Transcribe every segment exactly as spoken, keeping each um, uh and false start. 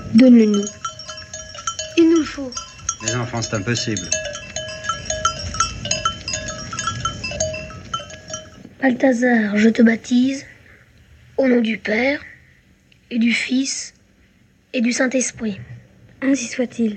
Donne-le-nous. Il nous le faut. Les enfants, c'est impossible. Balthazar, je te baptise, au nom du Père, et du Fils, et du Saint-Esprit. Ainsi soit-il.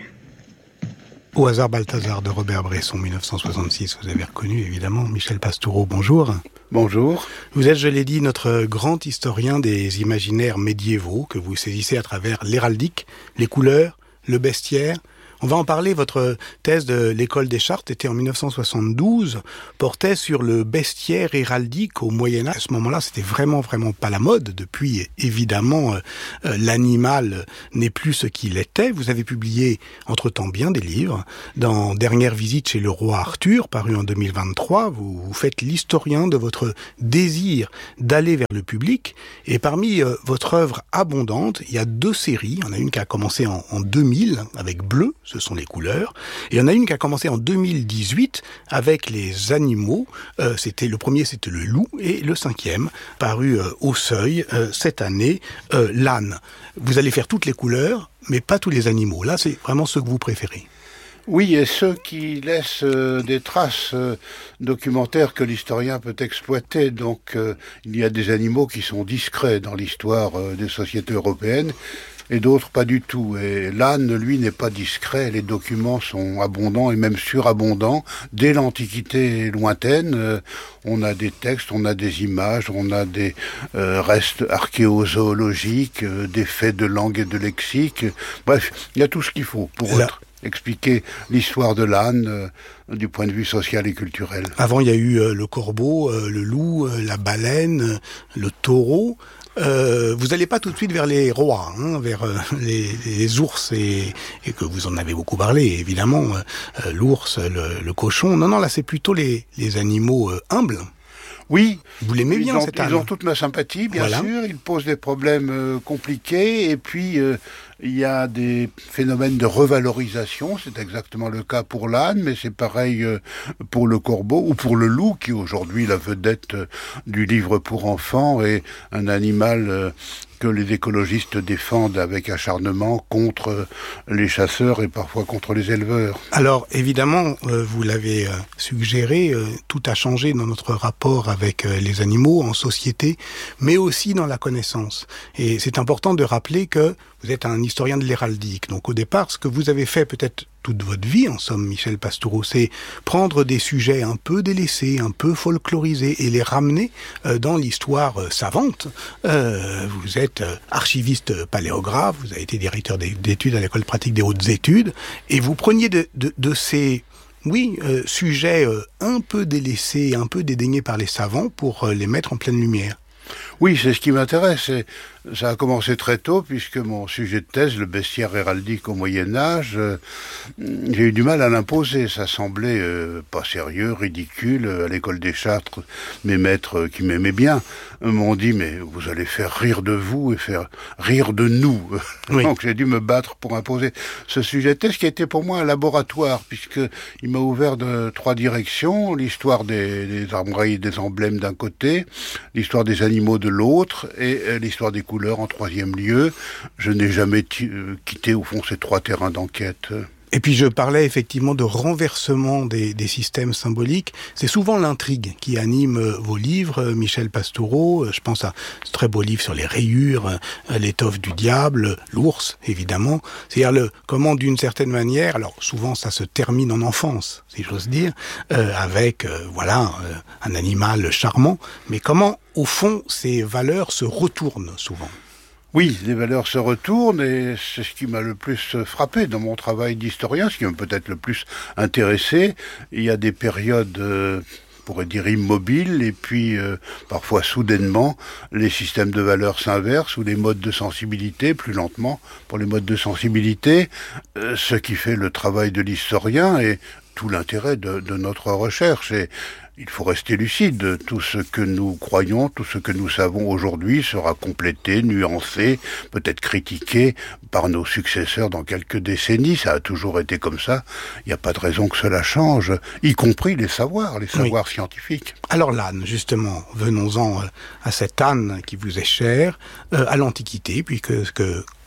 Au hasard Balthazar de Robert Bresson, mille neuf cent soixante-six, vous avez reconnu évidemment. Michel Pastoureau, bonjour. Bonjour. Vous êtes, je l'ai dit, notre grand historien des imaginaires médiévaux que vous saisissez à travers l'héraldique, les couleurs, le bestiaire. On va en parler. Votre thèse de l'école des Chartes était en mille neuf cent soixante-douze, portait sur le bestiaire héraldique au Moyen-Âge. À ce moment-là, c'était vraiment, vraiment pas la mode. Depuis, évidemment, euh, l'animal n'est plus ce qu'il était. Vous avez publié, entre-temps, bien des livres. Dans Dernière visite chez le roi Arthur, paru en deux mille vingt-trois, vous, vous faites l'historien de votre désir d'aller vers le public. Et parmi euh, votre œuvre abondante, il y a deux séries. Il y en a une qui a commencé en, en deux mille, avec Bleu, ce sont les couleurs. Et il y en a une qui a commencé en deux mille dix-huit avec les animaux. Euh, c'était le premier, c'était le loup, et le cinquième, paru euh, au Seuil euh, cette année, euh, l'âne. Vous allez faire toutes les couleurs, mais pas tous les animaux. Là, c'est vraiment ceux que vous préférez. Oui, et ceux qui laissent euh, des traces euh, documentaires que l'historien peut exploiter. Donc, euh, il y a des animaux qui sont discrets dans l'histoire euh, des sociétés européennes, et d'autres pas du tout. Et l'âne, lui, n'est pas discret. Les documents sont abondants et même surabondants. Dès l'Antiquité lointaine, euh, on a des textes, on a des images, on a des euh, restes archéozoologiques, euh, des faits de langue et de lexique. Bref, il y a tout ce qu'il faut pour Là. autre. expliquer l'histoire de l'âne euh, du point de vue social et culturel. Avant, il y a eu euh, le corbeau, euh, le loup, euh, la baleine, euh, le taureau. Euh, vous n'allez pas tout de suite vers les rois, hein, vers euh, les, les ours, et, et que vous en avez beaucoup parlé, évidemment, euh, l'ours, le, le cochon. Non, non, là, c'est plutôt les, les animaux euh, humbles. Oui, vous l'aimez bien, ont, cet âne. Ils ont toute ma sympathie, bien voilà. sûr. Ils posent des problèmes euh, compliqués, et puis euh, il y a des phénomènes de revalorisation. C'est exactement le cas pour l'âne, mais c'est pareil euh, pour le corbeau ou pour le loup, qui est aujourd'hui la vedette euh, du livre pour enfants, et un animal euh, que les écologistes défendent avec acharnement contre les chasseurs et parfois contre les éleveurs. Alors, évidemment, euh, vous l'avez euh, suggéré, euh, tout a changé dans notre rapport avec euh, les animaux, en société, mais aussi dans la connaissance. Et c'est important de rappeler que vous êtes un historien de l'héraldique. Donc, au départ, ce que vous avez fait peut-être toute votre vie, en somme, Michel Pastoureau, c'est prendre des sujets un peu délaissés, un peu folklorisés, et les ramener euh, dans l'histoire euh, savante. Euh, vous êtes euh, archiviste paléographe, vous avez été directeur d'études à l'école pratique des hautes études, et vous preniez de, de, de ces... Oui, euh, sujets euh, un peu délaissés, un peu dédaignés par les savants pour euh, les mettre en pleine lumière. Oui, c'est ce qui m'intéresse. Et ça a commencé très tôt, puisque mon sujet de thèse, le bestiaire héraldique au Moyen-Âge, euh, j'ai eu du mal à l'imposer. Ça semblait euh, pas sérieux, ridicule. À l'école des Chartes, mes maîtres euh, qui m'aimaient bien euh, m'ont dit « mais vous allez faire rire de vous et faire rire de nous ». Oui. Donc j'ai dû me battre pour imposer ce sujet de thèse, qui a été pour moi un laboratoire, puisqu'il m'a ouvert de trois directions: l'histoire des, des armoiries, des emblèmes d'un côté, l'histoire des animaux de l'autre, et euh, l'histoire des couleurs en troisième lieu. Je n'ai jamais t- euh, quitté au fond ces trois terrains d'enquête. Et puis je parlais effectivement de renversement des, des systèmes symboliques. C'est souvent l'intrigue qui anime vos livres, Michel Pastoureau. Je pense à ce très beau livre sur les rayures, l'étoffe du diable, l'ours, évidemment. C'est-à-dire le, comment, d'une certaine manière, alors souvent ça se termine en enfance, si j'ose dire, euh, avec euh, voilà euh, un animal charmant, mais comment, au fond, ces valeurs se retournent souvent. Oui, les valeurs se retournent, et c'est ce qui m'a le plus frappé dans mon travail d'historien, ce qui m'a peut-être le plus intéressé. Il y a des périodes, euh, on pourrait dire immobiles, et puis euh, parfois soudainement, les systèmes de valeurs s'inversent, ou les modes de sensibilité, plus lentement pour les modes de sensibilité, euh, ce qui fait le travail de l'historien et tout l'intérêt de, de notre recherche. Et il faut rester lucide. Tout ce que nous croyons, tout ce que nous savons aujourd'hui sera complété, nuancé, peut-être critiqué par nos successeurs dans quelques décennies. Ça a toujours été comme ça. Il n'y a pas de raison que cela change, y compris les savoirs, les savoirs oui. scientifiques. Alors l'âne, justement, venons-en à cet âne qui vous est cher, euh, à l'Antiquité, puisque que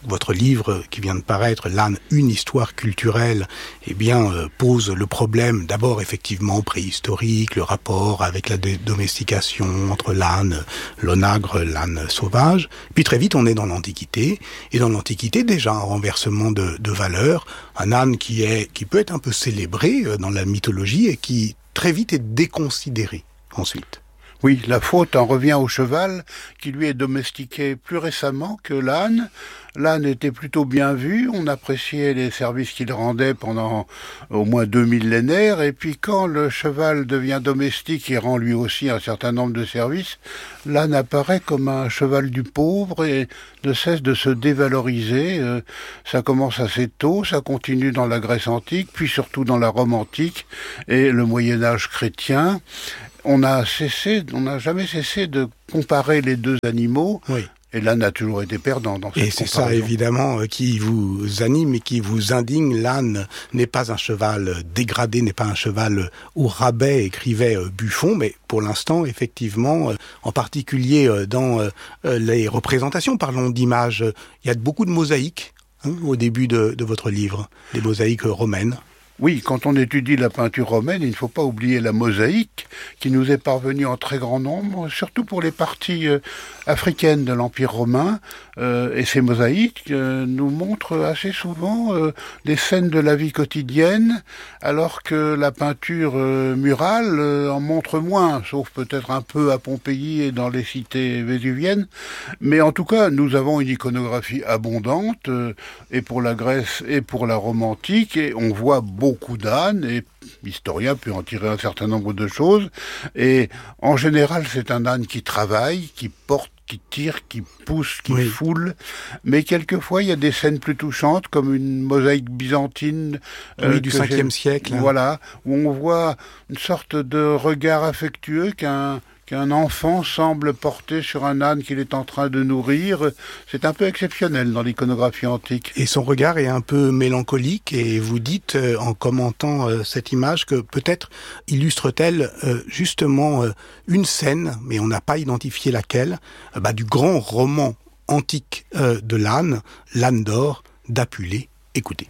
votre livre qui vient de paraître, L'âne, une histoire culturelle, eh bien, euh, pose le problème d'abord effectivement préhistorique, le rapport avec la domestication entre l'âne, l'onagre, l'âne sauvage. Puis très vite, on est dans l'Antiquité, et dans l'Antiquité, déjà un renversement de, de valeurs, un âne qui est, qui peut être un peu célébré dans la mythologie et qui très vite est déconsidéré ensuite. Oui, la faute en revient au cheval, qui lui est domestiqué plus récemment que l'âne. L'âne était plutôt bien vu, on appréciait les services qu'il rendait pendant au moins deux millénaires, et puis quand le cheval devient domestique et rend lui aussi un certain nombre de services, l'âne apparaît comme un cheval du pauvre et ne cesse de se dévaloriser. Euh, ça commence assez tôt, ça continue dans la Grèce antique, puis surtout dans la Rome antique et le Moyen-Âge chrétien. On a cessé, on n'a jamais cessé de comparer les deux animaux. Oui. Et l'âne a toujours été perdant dans cette comparaison. Et c'est comparaison. ça, évidemment, qui vous anime et qui vous indigne. L'âne n'est pas un cheval dégradé, n'est pas un cheval au rabais, écrivait Buffon, mais pour l'instant, effectivement, en particulier dans les représentations, parlons d'images, il y a beaucoup de mosaïques hein, au début de, de votre livre, des mosaïques romaines. Oui, quand on étudie la peinture romaine, il ne faut pas oublier la mosaïque qui nous est parvenue en très grand nombre, surtout pour les parties euh, africaines de l'Empire romain. Euh, et ces mosaïques euh, nous montrent assez souvent euh, des scènes de la vie quotidienne, alors que la peinture euh, murale euh, en montre moins, sauf peut-être un peu à Pompéi et dans les cités vésuviennes. Mais en tout cas, nous avons une iconographie abondante, euh, et pour la Grèce et pour la Rome antique, et on voit beaucoup d'ânes, et l'historien peut en tirer un certain nombre de choses. Et en général, c'est un âne qui travaille, qui porte, qui tire, qui pousse, qui oui. foule. Mais quelquefois, il y a des scènes plus touchantes, comme une mosaïque byzantine. Oui, euh, du cinquième siècle. Hein. Voilà, où on voit une sorte de regard affectueux qu'un qu'un enfant semble porter sur un âne qu'il est en train de nourrir. C'est un peu exceptionnel dans l'iconographie antique. Et son regard est un peu mélancolique, et vous dites, euh, en commentant euh, cette image, que peut-être illustre-t-elle euh, justement euh, une scène, mais on n'a pas identifié laquelle, euh, bah, du grand roman antique euh, de l'âne, L'âne d'or, d'Apulée. Écoutez.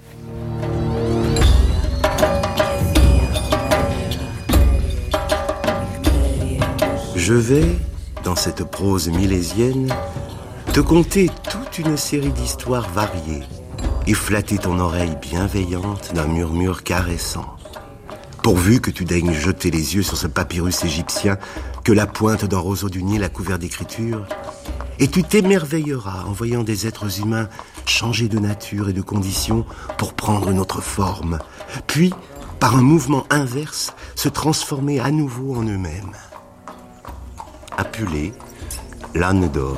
Je vais, dans cette prose milésienne, te conter toute une série d'histoires variées et flatter ton oreille bienveillante d'un murmure caressant. Pourvu que tu daignes jeter les yeux sur ce papyrus égyptien que la pointe d'un roseau du Nil a couvert d'écriture, et tu t'émerveilleras en voyant des êtres humains changer de nature et de condition pour prendre une autre forme, puis, par un mouvement inverse, se transformer à nouveau en eux-mêmes. Apulée, l'âne d'or.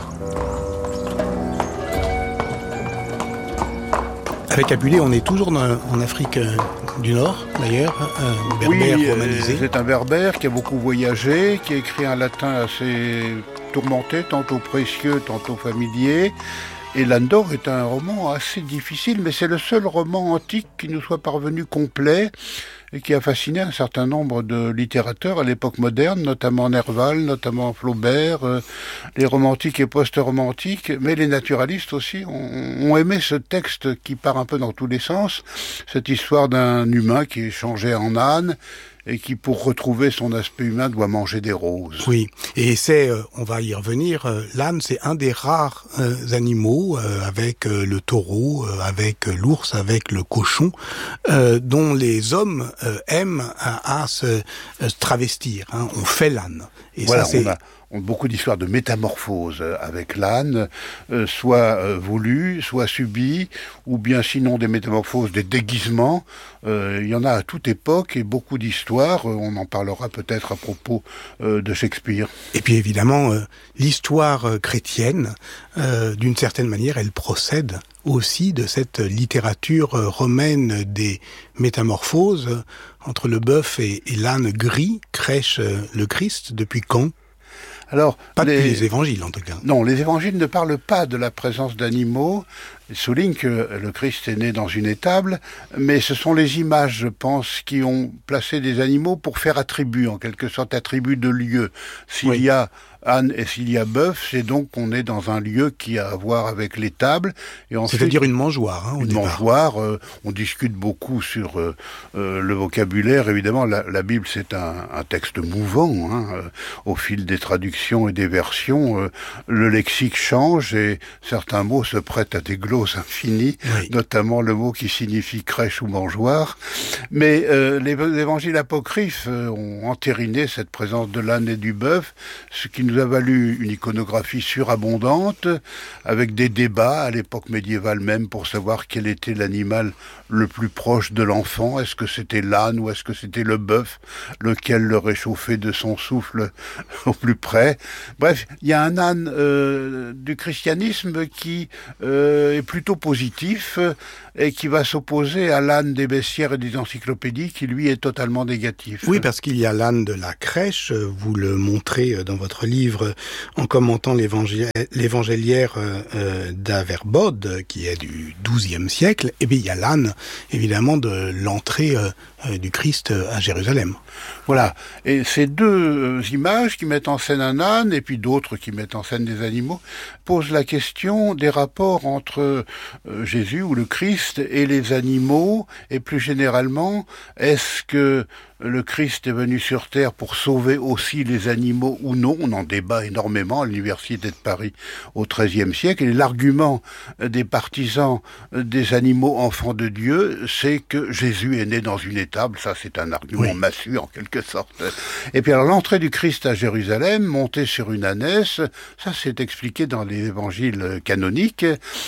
Avec Apulée, on est toujours dans, en Afrique euh, du Nord, d'ailleurs, un berbère oui, romanisé. Euh, c'est un berbère qui a beaucoup voyagé, qui a écrit un latin assez tourmenté, tantôt précieux, tantôt familier. Et L'âne d'or est un roman assez difficile, mais c'est le seul roman antique qui nous soit parvenu complet et qui a fasciné un certain nombre de littérateurs à l'époque moderne, notamment Nerval, notamment Flaubert, euh, les romantiques et post-romantiques, mais les naturalistes aussi ont, ont aimé ce texte qui part un peu dans tous les sens, cette histoire d'un humain qui est changé en âne, et qui, pour retrouver son aspect humain, doit manger des roses. Oui, et c'est, euh, on va y revenir, euh, l'âne, c'est un des rares euh, animaux, euh, avec euh, le taureau, euh, avec euh, l'ours, avec le cochon, euh, dont les hommes euh, aiment à, à se euh, travestir. Hein. On fait l'âne. Et voilà, ça, c'est... on a on a beaucoup d'histoires de métamorphose avec l'âne, euh, soit euh, voulues, soit subies, ou bien sinon des métamorphoses, des déguisements. Euh, il y en a à toute époque et beaucoup d'histoires. Euh, on en parlera peut-être à propos euh, de Shakespeare. Et puis évidemment, euh, l'histoire euh, chrétienne, euh, d'une certaine manière, elle procède aussi de cette littérature euh, romaine des métamorphoses. Euh, entre le bœuf et, et l'âne gris, crèche euh, le Christ. Depuis quand ? Alors, pas les... depuis les évangiles, en tout cas. Non, les évangiles ne parlent pas de la présence d'animaux, Il souligne que le Christ est né dans une étable, mais ce sont les images, je pense, qui ont placé des animaux pour faire attribut, en quelque sorte attribut de lieu. S'il oui. y a âne et s'il y a bœuf, c'est donc qu'on est dans un lieu qui a à voir avec l'étable. Et ensuite, c'est-à-dire une mangeoire. Hein, une départ. mangeoire. Euh, on discute beaucoup sur euh, euh, le vocabulaire. Évidemment, la, la Bible, c'est un, un texte mouvant. Hein, euh, au fil des traductions et des versions, euh, le lexique change et certains mots se prêtent à des glosses infinies, oui. notamment le mot qui signifie crèche ou mangeoire. Mais euh, les, les évangiles apocryphes euh, ont entériné cette présence de l'âne et du bœuf, ce qui nous a valu une iconographie surabondante, avec des débats à l'époque médiévale même pour savoir quel était l'animal le plus proche de l'enfant. Est-ce que c'était l'âne ou est-ce que c'était le bœuf, lequel le réchauffait de son souffle au plus près. Bref, il y a un âne euh, du christianisme qui euh, est plutôt positif et qui va s'opposer à l'âne des bestiaires et des encyclopédies qui, lui, est totalement négatif. Oui, parce qu'il y a l'âne de la crèche, vous le montrez dans votre livre en commentant l'évangé- l'évangéliaire euh, d'Averbode, qui est du douzième siècle, et bien il y a l'âne, évidemment, de l'entrée euh, du Christ à Jérusalem. Voilà, et ces deux images qui mettent en scène un âne, et puis d'autres qui mettent en scène des animaux, posent la question des rapports entre euh, Jésus ou le Christ et les animaux, et plus généralement, est-ce que le Christ est venu sur Terre pour sauver aussi les animaux ou non? On en débat énormément à l'Université de Paris au treizième siècle. Et l'argument des partisans des animaux enfants de Dieu, c'est que Jésus est né dans une étable. Ça, c'est un argument oui. massu, en quelque sorte. Et puis alors, l'entrée du Christ à Jérusalem, montée sur une ânesse, ça, c'est expliqué dans les évangiles canoniques.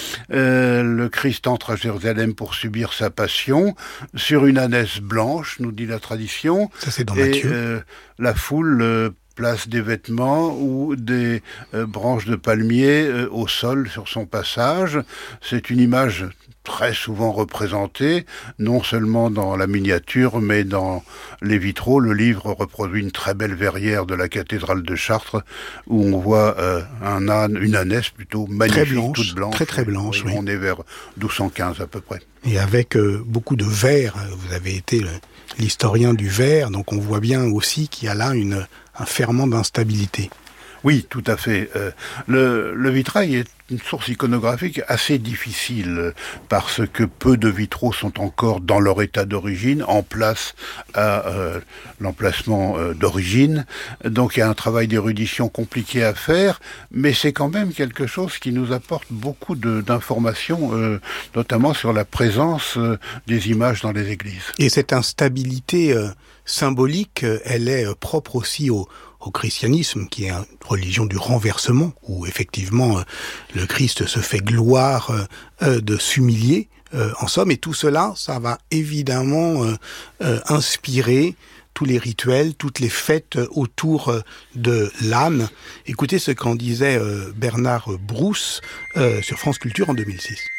Euh, le Christ entre à Jérusalem pour subir sa passion, sur une ânesse blanche, nous dit la tradition. Ça, c'est dans et, Matthieu. Euh, la foule euh, place des vêtements ou des euh, branches de palmier euh, au sol sur son passage. C'est une image très souvent représentée, non seulement dans la miniature, mais dans les vitraux. Le livre reproduit une très belle verrière de la cathédrale de Chartres, où on voit euh, un âne, une ânesse plutôt magnifique, très blanche, toute blanche. Très très blanche, oui. On est vers douze cent quinze à peu près. Et avec euh, beaucoup de verre, vous avez été le, l'historien du verre, donc on voit bien aussi qu'il y a là une, un ferment d'instabilité. Oui, tout à fait. Euh, le, le vitrail est une source iconographique assez difficile parce que peu de vitraux sont encore dans leur état d'origine, en place à euh, l'emplacement euh, d'origine. Donc il y a un travail d'érudition compliqué à faire, mais c'est quand même quelque chose qui nous apporte beaucoup de, d'informations, euh, notamment sur la présence euh, des images dans les églises. Et cette instabilité euh, symbolique, elle est euh, propre aussi au au christianisme, qui est une religion du renversement, où effectivement euh, le Christ se fait gloire euh, euh, de s'humilier, euh, en somme, et tout cela, ça va évidemment euh, euh, inspirer tous les rituels, toutes les fêtes autour euh, de l'âne. Écoutez ce qu'en disait euh, Bernard Brousse euh, sur France Culture en deux mille six.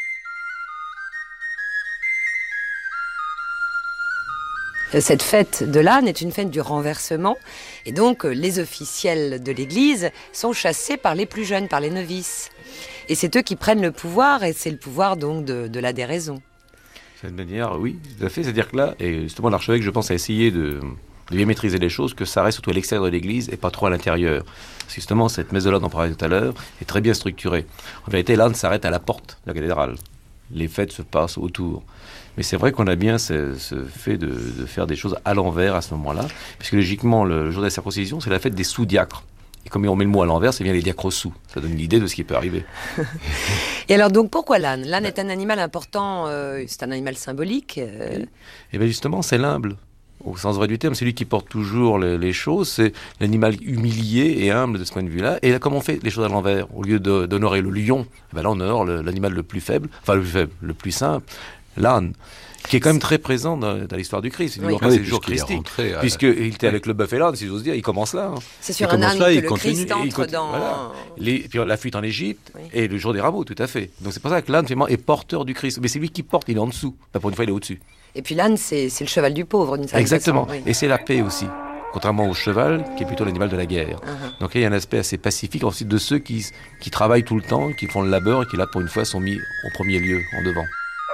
Cette fête de l'âne est une fête du renversement, et donc les officiels de l'Église sont chassés par les plus jeunes, par les novices. Et c'est eux qui prennent le pouvoir, et c'est le pouvoir donc de, de la déraison. Cette manière, oui, tout à fait. C'est-à-dire que là, et justement l'archevêque, je pense, a essayé de, de bien maîtriser les choses, que ça reste surtout à l'extérieur de l'Église et pas trop à l'intérieur. Parce que justement, cette messe de l'âne dont on parlait tout à l'heure est très bien structurée. En vérité, l'âne s'arrête à la porte de la cathédrale. Les fêtes se passent autour. Mais c'est vrai qu'on a bien ce, ce fait de, de faire des choses à l'envers à ce moment-là, puisque logiquement, le, le jour de la circoncision, c'est la fête des sous-diacres. Et comme on met le mot à l'envers, c'est bien les diacres sous. Ça donne une idée de ce qui peut arriver. Et alors donc, pourquoi l'âne ? L'âne est un animal important, euh, c'est un animal symbolique. Euh... Et bien justement, c'est l'humble. Au sens vrai du terme, c'est lui qui porte toujours les, les choses, c'est l'animal humilié et humble de ce point de vue-là. Et là, comme on fait les choses à l'envers, au lieu de, d'honorer le lion, ben là on honore le, l'animal le plus faible, enfin le plus faible, le plus simple, l'âne, qui est quand même très présent dans, dans l'histoire du Christ. Il oui. doit passer le jour christique, à... puisqu'il était avec le bœuf et l'âne, si j'ose dire, il commence là. Hein. C'est sur il un âne là, que le continue, Christ entre continue, dans... Voilà. Les, puis la fuite en Égypte, oui. Et le jour des rameaux, tout à fait. Donc c'est pour ça que l'âne, finalement, est porteur du Christ. Mais c'est lui qui porte, il est en dessous. Pas pour une fois, il est au-dessus. Et puis l'âne, c'est, c'est le cheval du pauvre, d'une certaine Exactement. façon. Oui. Et c'est la paix aussi. contrairement au cheval, qui est plutôt l'animal de la guerre. Uh-huh. Donc il y a un aspect assez pacifique ensuite de ceux qui, qui travaillent tout le temps, qui font le labeur et qui là pour une fois sont mis au premier lieu, en devant.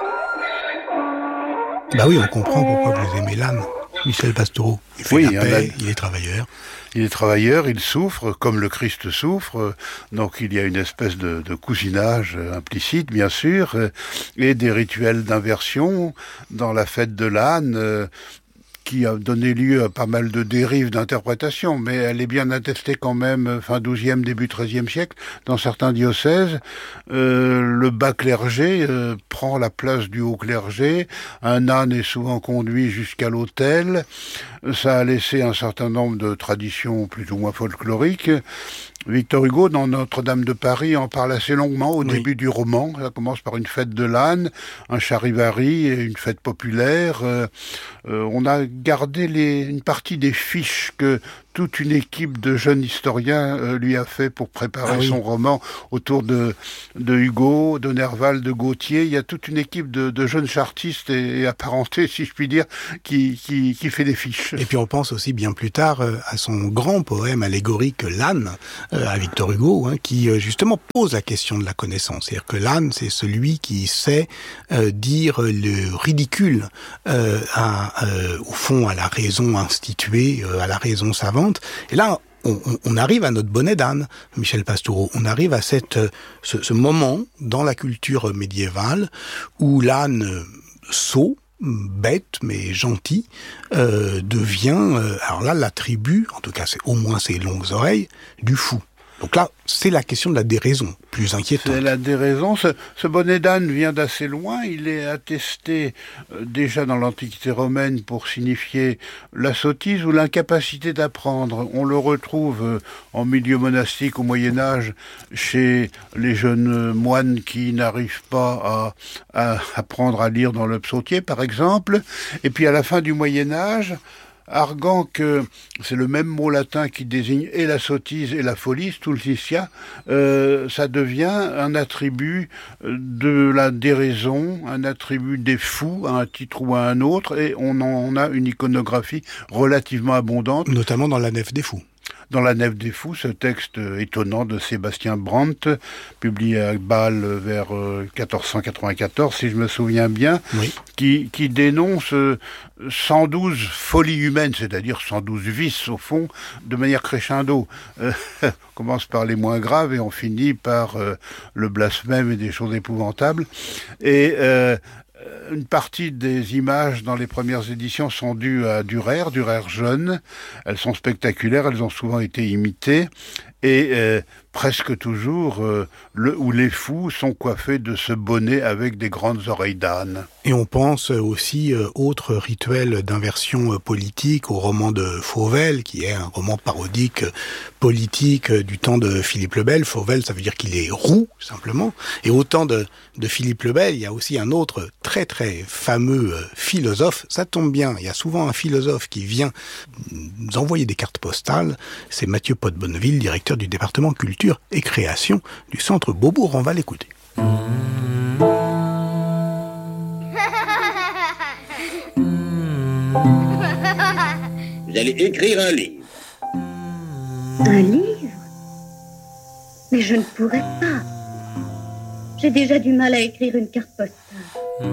Bah oui, on comprend pourquoi vous aimez l'âne. Michel Pastoureau, il fait Oui, la paix, a... il est travailleur. Il est travailleur, il souffre, comme le Christ souffre, donc il y a une espèce de, de cousinage implicite, bien sûr, et des rituels d'inversion dans la fête de l'âne, qui a donné lieu à pas mal de dérives d'interprétation, mais elle est bien attestée quand même fin douzième, début treizième siècle, dans certains diocèses. Euh, le bas clergé euh, prend la place du haut clergé, un âne est souvent conduit jusqu'à l'autel, ça a laissé un certain nombre de traditions plus ou moins folkloriques. Victor Hugo, dans Notre-Dame de Paris, en parle assez longuement au oui. début du roman. Ça commence par une fête de l'âne, un charivari, une fête populaire. Euh, euh, on a gardé les, une partie des fiches que toute une équipe de jeunes historiens euh, lui a fait pour préparer ah oui. son roman autour de, de Hugo, de Nerval, de Gautier. Il y a toute une équipe de, de jeunes chartistes et, et apparentés, si je puis dire, qui, qui, qui fait des fiches. Et puis on pense aussi bien plus tard euh, à son grand poème allégorique L'âne, euh, à Victor Hugo, hein, qui euh, justement pose la question de la connaissance. C'est-à-dire que l'âne, c'est celui qui sait euh, dire le ridicule euh, à, euh, au fond à la raison instituée, euh, à la raison savante. Et là, on, on arrive à notre bonnet d'âne, Michel Pastoureau. On arrive à cette, ce, ce moment dans la culture médiévale où l'âne sot, bête mais gentil, euh, devient, euh, alors là, l'attribut, en tout cas c'est au moins ses longues oreilles, du fou. Donc là, c'est la question de la déraison, plus inquiétante. C'est la déraison. Ce, ce bonnet d'âne vient d'assez loin. Il est attesté euh, déjà dans l'Antiquité romaine pour signifier la sottise ou l'incapacité d'apprendre. On le retrouve euh, en milieu monastique au Moyen-Âge chez les jeunes moines qui n'arrivent pas à, à apprendre à lire dans le psautier, par exemple. Et puis à la fin du Moyen-Âge, arguant que c'est le même mot latin qui désigne et la sottise et la folie, stultitia, euh, ça devient un attribut de la déraison, un attribut des fous à un titre ou à un autre, et on en a une iconographie relativement abondante. Notamment dans la Nef des fous. Dans la Nef des fous, ce texte étonnant de Sébastien Brandt, publié à Bâle vers quatorze cent quatre-vingt-quatorze, si je me souviens bien, oui. qui, qui dénonce cent douze folies humaines, c'est-à-dire cent douze vices, au fond, de manière crescendo. Euh, on commence par les moins graves et on finit par euh, le blasphème et des choses épouvantables. Et... Euh, Une partie des images dans les premières éditions sont dues à Dürer, Dürer jeune. Elles sont spectaculaires, elles ont souvent été imitées. Et euh, presque toujours, euh, le ou les fous sont coiffés de ce bonnet avec des grandes oreilles d'âne. Et on pense aussi, euh, autre rituel d'inversion euh, politique, au roman de Fauvel, qui est un roman parodique euh, politique euh, du temps de Philippe le Bel. Fauvel, ça veut dire qu'il est roux, simplement. Et au temps de, de Philippe le Bel, il y a aussi un autre très très fameux euh, philosophe. Ça tombe bien, il y a souvent un philosophe qui vient nous envoyer des cartes postales. C'est Mathieu Pot-Bonneville, directeur du département culture et création du centre Beaubourg. On va l'écouter. Vous allez écrire un livre. Un livre? Mais je ne pourrais pas. J'ai déjà du mal à écrire une carte postale.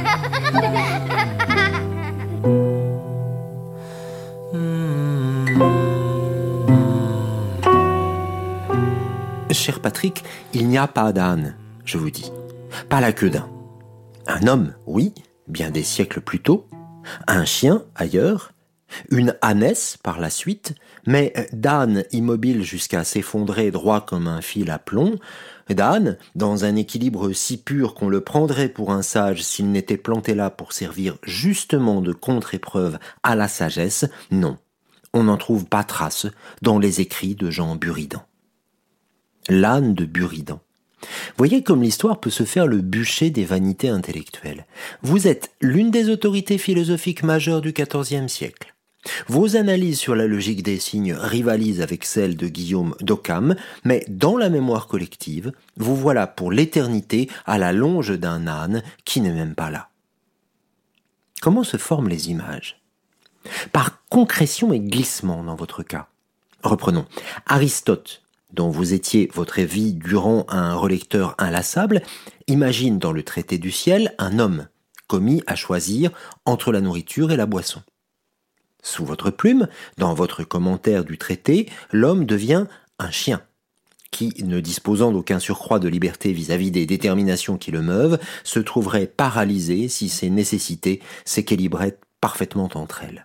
Cher Patrick, il n'y a pas d'âne, je vous dis. Pas la queue d'un. Un homme, oui, bien des siècles plus tôt. Un chien, ailleurs. Une ânesse, par la suite. Mais d'âne immobile jusqu'à s'effondrer droit comme un fil à plomb. D'âne, dans un équilibre si pur qu'on le prendrait pour un sage s'il n'était planté là pour servir justement de contre-épreuve à la sagesse. Non, on n'en trouve pas trace dans les écrits de Jean Buridan. L'âne de Buridan. Voyez comme l'histoire peut se faire le bûcher des vanités intellectuelles. Vous êtes l'une des autorités philosophiques majeures du quatorzième siècle. Vos analyses sur la logique des signes rivalisent avec celles de Guillaume d'Occam, mais dans la mémoire collective, vous voilà pour l'éternité à la longe d'un âne qui n'est même pas là. Comment se forment les images ? Par concrétion et glissement dans votre cas. Reprenons. Aristote, dont vous étiez votre vie durant un relecteur inlassable, imagine dans le traité du ciel un homme commis à choisir entre la nourriture et la boisson. Sous votre plume, dans votre commentaire du traité, l'homme devient un chien, qui, ne disposant d'aucun surcroît de liberté vis-à-vis des déterminations qui le meuvent, se trouverait paralysé si ses nécessités s'équilibraient parfaitement entre elles.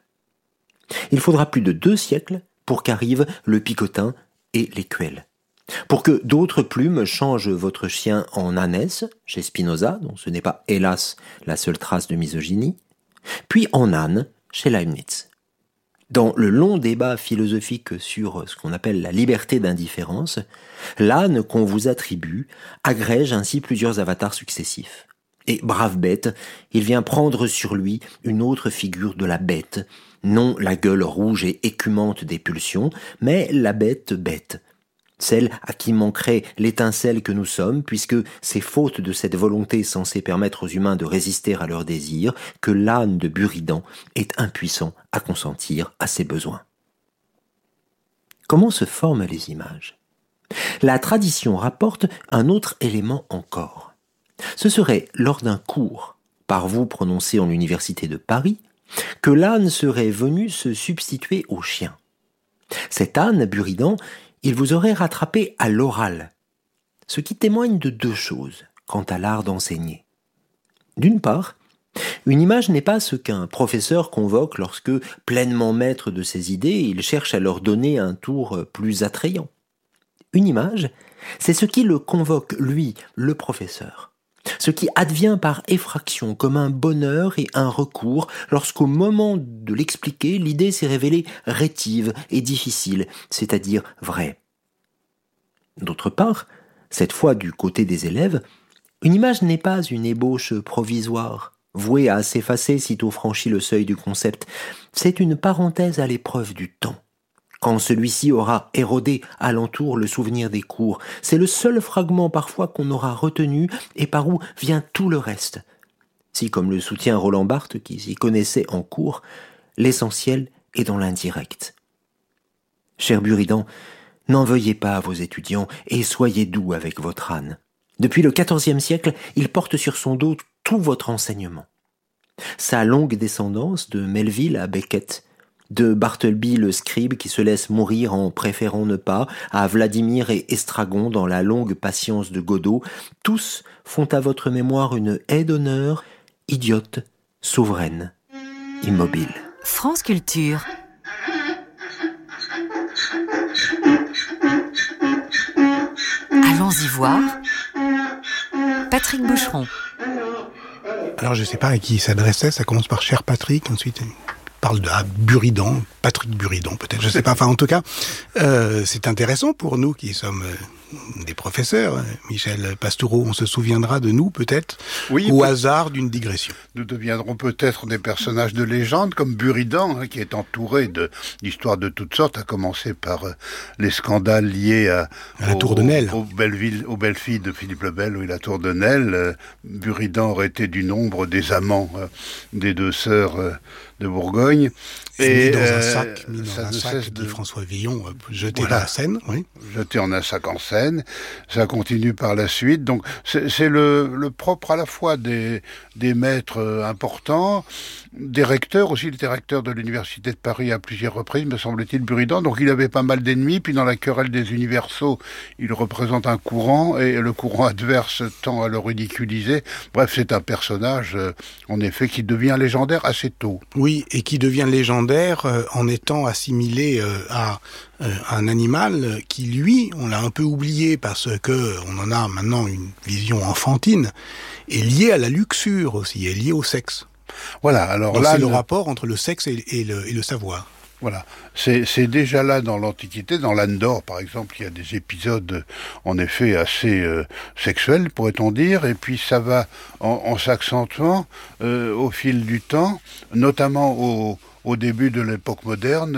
Il faudra plus de deux siècles pour qu'arrivent le picotin et l'écuelle. Pour que d'autres plumes changent votre chien en ânesse, chez Spinoza, dont ce n'est pas, hélas, la seule trace de misogynie, puis en âne, chez Leibniz. Dans le long débat philosophique sur ce qu'on appelle la liberté d'indifférence, l'âne qu'on vous attribue agrège ainsi plusieurs avatars successifs. Et brave bête, il vient prendre sur lui une autre figure de la bête, non la gueule rouge et écumante des pulsions, mais la bête bête, celle à qui manquerait l'étincelle que nous sommes, puisque c'est faute de cette volonté censée permettre aux humains de résister à leurs désirs que l'âne de Buridan est impuissant à consentir à ses besoins. Comment se forment les images ? La tradition rapporte un autre élément encore. Ce serait lors d'un cours, par vous prononcé en l'université de Paris, que l'âne serait venu se substituer au chien. Cet âne, Buridan, il vous aurait rattrapé à l'oral, ce qui témoigne de deux choses quant à l'art d'enseigner. D'une part, une image n'est pas ce qu'un professeur convoque lorsque, pleinement maître de ses idées, il cherche à leur donner un tour plus attrayant. Une image, c'est ce qui le convoque, lui, le professeur. Ce qui advient par effraction comme un bonheur et un recours lorsqu'au moment de l'expliquer, l'idée s'est révélée rétive et difficile, c'est-à-dire vraie. D'autre part, cette fois du côté des élèves, une image n'est pas une ébauche provisoire, vouée à s'effacer sitôt franchi le seuil du concept. C'est une parenthèse à l'épreuve du temps. Quand celui-ci aura érodé alentour le souvenir des cours, c'est le seul fragment parfois qu'on aura retenu et par où vient tout le reste. Si, comme le soutient Roland Barthes, qui s'y connaissait en cours, l'essentiel est dans l'indirect. Cher Buridan, n'en veuillez pas à vos étudiants et soyez doux avec votre âne. Depuis le quatorzième siècle, il porte sur son dos tout votre enseignement. Sa longue descendance de Melville à Beckett, de Bartleby le scribe qui se laisse mourir en préférant ne pas, à Vladimir et Estragon dans la longue patience de Godot, tous font à votre mémoire une haie d'honneur, idiote, souveraine, immobile. France Culture. Allons-y voir. Patrick Boucheron. Alors je ne sais pas à qui il s'adressait, ça commence par cher Patrick, ensuite il parle de ah, Buridan, Patrick Buridan peut-être, je ne sais pas, enfin en tout cas, euh, c'est intéressant pour nous qui sommes euh, des professeurs. Michel Pastoureau, on se souviendra de nous peut-être, oui, au peut- hasard d'une digression. Nous deviendrons peut-être des personnages de légende comme Buridan, hein, qui est entouré de d'histoires de toutes sortes, à commencer par euh, les scandales liés à, à la au, tour de Nesle. Aux, belles aux belles filles de Philippe le Bel, oui, la tour de Nesle. Euh, Buridan aurait été du nombre des amants euh, des deux sœurs euh, de Bourgogne. Et, mis dans euh, un sac, mis dans ça un ne sac, cesse dit de... François Villon, euh, jeté Voilà. dans la Seine, oui. Jeté en un sac en Seine. Ça continue par la suite. Donc c'est, c'est le, le propre à la fois des, des maîtres euh, importants, des recteurs aussi. Il était recteur de l'université de Paris à plusieurs reprises, me semble-t-il, Buridan. Donc il avait pas mal d'ennemis. Puis dans la querelle des universaux, il représente un courant et le courant adverse tend à le ridiculiser. Bref, c'est un personnage, euh, en effet, qui devient légendaire assez tôt. Oui, et qui devient légendaire euh, en étant assimilé euh, à euh, un animal qui, lui, on l'a un peu oublié parce que on en a maintenant une vision enfantine, est lié à la luxure aussi, est lié au sexe. Voilà, alors Donc là... c'est le le... rapport entre le sexe et, et, le, et le savoir. Voilà, c'est, c'est déjà là dans l'Antiquité, dans l'Âne d'Or par exemple, il y a des épisodes en effet assez euh, sexuels, pourrait-on dire, et puis ça va en, en s'accentuant euh, au fil du temps, notamment au, au début de l'époque moderne,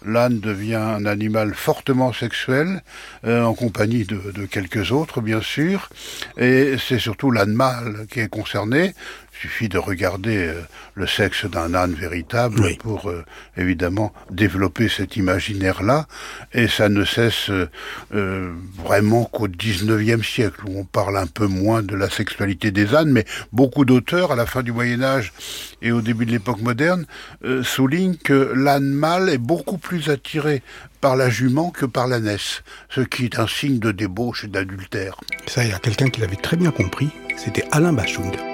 l'âne devient un animal fortement sexuel, euh, en compagnie de, de quelques autres, bien sûr. Et c'est surtout l'âne mâle qui est concerné. Il suffit de regarder euh, le sexe d'un âne véritable oui. pour, euh, évidemment, développer cet imaginaire-là. Et ça ne cesse euh, euh, vraiment qu'au dix-neuvième siècle, où on parle un peu moins de la sexualité des ânes, mais beaucoup d'auteurs, à la fin du Moyen-Âge et au début de l'époque moderne, euh, soulignent que l'âne mâle est beaucoup plus attiré par la jument que par l'ânesse, ce qui est un signe de débauche et d'adultère. Ça, il y a quelqu'un qui l'avait très bien compris, c'était Alain Bachung.